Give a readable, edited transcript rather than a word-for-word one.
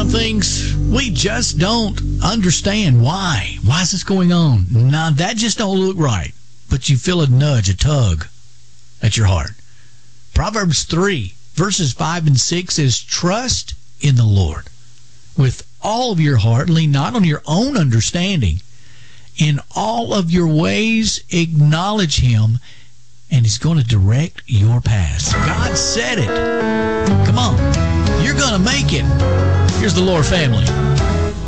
some things we just don't understand. Why? Why is this going on? Now, that just don't look right. But you feel a nudge, a tug at your heart. Proverbs 3, verses 5 and 6 says, trust in the Lord with all of your heart. Lean not on your own understanding. In all of your ways, acknowledge him, and he's going to direct your paths. God said it. Come on. You're going to make it. Here's the Lore family.